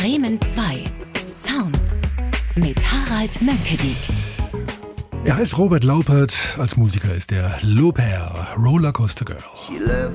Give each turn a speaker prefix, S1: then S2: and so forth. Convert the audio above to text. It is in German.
S1: Bremen 2 Sounds mit Harald Mönckedik.
S2: Er heißt Robert Laupert, als Musiker ist er Lauper, Rollercoaster Girl.
S3: She looked